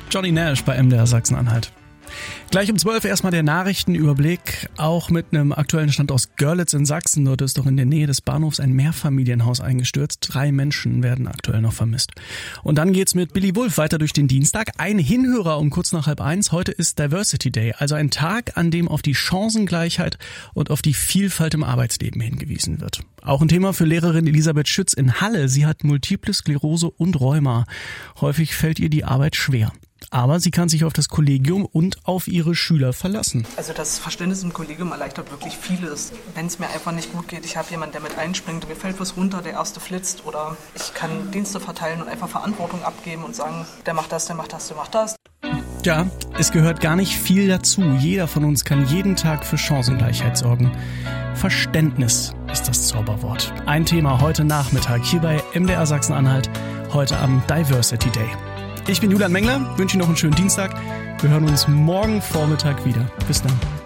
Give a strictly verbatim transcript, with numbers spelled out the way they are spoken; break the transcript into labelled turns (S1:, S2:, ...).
S1: Johnny Nash bei M D R Sachsen-Anhalt. Gleich um zwölf erstmal der Nachrichtenüberblick, auch mit einem aktuellen Stand aus Görlitz in Sachsen. Dort ist doch in der Nähe des Bahnhofs ein Mehrfamilienhaus eingestürzt. Drei Menschen werden aktuell noch vermisst. Und dann geht's mit Billy Wulff weiter durch den Dienstag. Ein Hinhörer um kurz nach halb eins. Heute ist Diversity Day, also ein Tag, an dem auf die Chancengleichheit und auf die Vielfalt im Arbeitsleben hingewiesen wird. Auch ein Thema für Lehrerin Elisabeth Schütz in Halle. Sie hat Multiple Sklerose und Rheuma. Häufig fällt ihr die Arbeit schwer. Aber sie kann sich auf das Kollegium und auf ihre Schüler verlassen.
S2: Also das Verständnis im Kollegium erleichtert wirklich vieles. Wenn es mir einfach nicht gut geht, ich habe jemanden, der mit einspringt, mir fällt was runter, der erste flitzt, oder ich kann Dienste verteilen und einfach Verantwortung abgeben und sagen, der macht das, der macht das, der macht das.
S1: Ja, es gehört gar nicht viel dazu. Jeder von uns kann jeden Tag für Chancengleichheit sorgen. Verständnis ist das Zauberwort. Ein Thema heute Nachmittag hier bei M D R Sachsen-Anhalt, heute am Diversity Day. Ich bin Julian Mengler, wünsche Ihnen noch einen schönen Dienstag. Wir hören uns morgen Vormittag wieder. Bis dann.